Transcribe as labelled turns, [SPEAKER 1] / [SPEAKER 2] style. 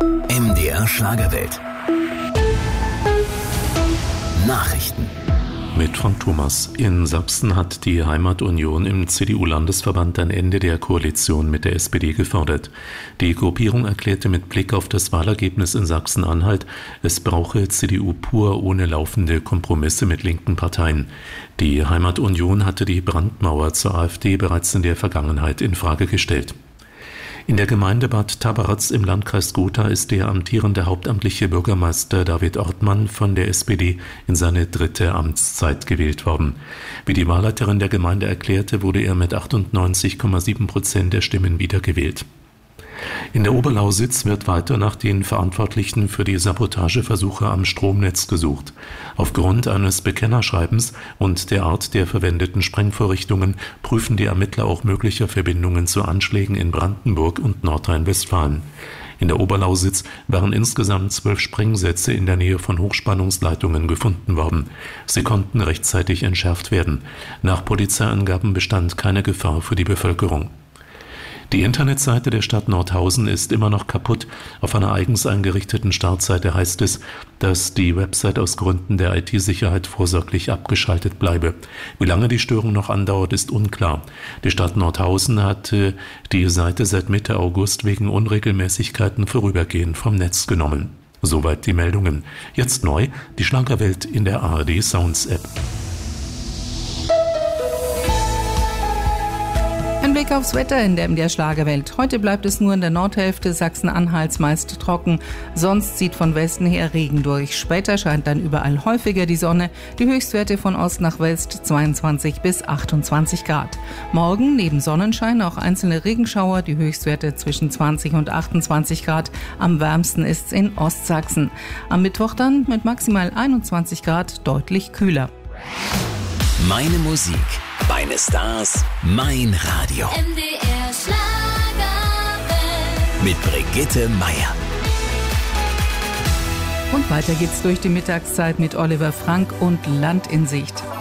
[SPEAKER 1] MDR Schlagerwelt. Nachrichten.
[SPEAKER 2] Mit Frank Thomas. In Sachsen hat die Heimatunion im CDU-Landesverband ein Ende der Koalition mit der SPD gefordert. Die Gruppierung erklärte mit Blick auf das Wahlergebnis in Sachsen-Anhalt, es brauche CDU pur ohne laufende Kompromisse mit linken Parteien. Die Heimatunion hatte die Brandmauer zur AfD bereits in der Vergangenheit in Frage gestellt. In der Gemeinde Bad Tabaratz im Landkreis Gotha ist der amtierende hauptamtliche Bürgermeister David Ortmann von der SPD in seine 3. Amtszeit gewählt worden. Wie die Wahlleiterin der Gemeinde erklärte, wurde er mit 98,7% der Stimmen wiedergewählt. In der Oberlausitz wird weiter nach den Verantwortlichen für die Sabotageversuche am Stromnetz gesucht. Aufgrund eines Bekennerschreibens und der Art der verwendeten Sprengvorrichtungen prüfen die Ermittler auch mögliche Verbindungen zu Anschlägen in Brandenburg und Nordrhein-Westfalen. In der Oberlausitz waren insgesamt 12 Sprengsätze in der Nähe von Hochspannungsleitungen gefunden worden. Sie konnten rechtzeitig entschärft werden. Nach Polizeiangaben bestand keine Gefahr für die Bevölkerung. Die Internetseite der Stadt Nordhausen ist immer noch kaputt. Auf einer eigens eingerichteten Startseite heißt es, dass die Website aus Gründen der IT-Sicherheit vorsorglich abgeschaltet bleibe. Wie lange die Störung noch andauert, ist unklar. Die Stadt Nordhausen hatte die Seite seit Mitte August wegen Unregelmäßigkeiten vorübergehend vom Netz genommen. Soweit die Meldungen. Jetzt neu, die Schlagerwelt in der ARD Sounds App.
[SPEAKER 3] Ein Blick aufs Wetter in der MDR Schlagerwelt. Heute bleibt es nur in der Nordhälfte Sachsen-Anhalts meist trocken. Sonst zieht von Westen her Regen durch. Später scheint dann überall häufiger die Sonne. Die Höchstwerte von Ost nach West 22 bis 28 Grad. Morgen neben Sonnenschein auch einzelne Regenschauer. Die Höchstwerte zwischen 20 und 28 Grad. Am wärmsten ist es in Ostsachsen. Am Mittwoch dann mit maximal 21 Grad deutlich kühler.
[SPEAKER 1] Meine Musik, meine Stars, mein Radio.
[SPEAKER 4] MDR Schlagerwelt.
[SPEAKER 1] Mit Brigitte Meier.
[SPEAKER 3] Und weiter geht's durch die Mittagszeit mit Oliver Frank und Land in Sicht.